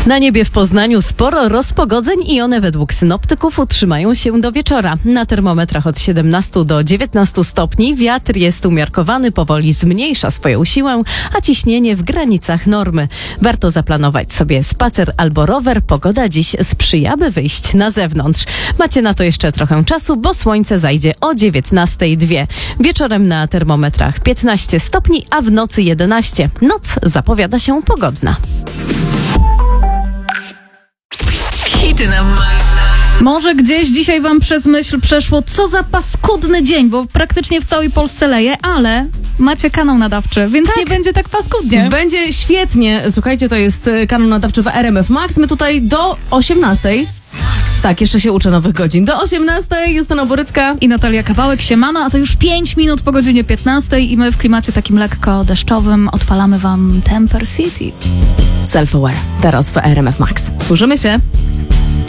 Na niebie w Poznaniu sporo rozpogodzeń i one według synoptyków utrzymają się do wieczora. Na termometrach od 17 do 19 stopni, wiatr jest umiarkowany, powoli zmniejsza swoją siłę, a ciśnienie w granicach normy. Warto zaplanować sobie spacer albo rower, pogoda dziś sprzyja, by wyjść na zewnątrz. Macie na to jeszcze trochę czasu, bo słońce zajdzie o 19:02. Wieczorem na termometrach 15 stopni, a w nocy 11. Noc zapowiada się pogodna. Hity na maksa. Może gdzieś dzisiaj wam przez myśl przeszło, co za paskudny dzień, bo praktycznie w całej Polsce leje, ale macie kanał nadawczy, więc nie będzie tak paskudnie. Będzie świetnie. Słuchajcie, to jest kanał nadawczy w RMF Max. My tutaj do 18:00. Tak, jeszcze się uczę nowych godzin. Do 18:00 Justyna Borycka I Natalia Kawałek, siemano, a to już 5 minut po godzinie 15:00 i my w klimacie takim lekko deszczowym odpalamy wam Temper City. Self-Aware. Teraz w RMF Max. Słyszymy się.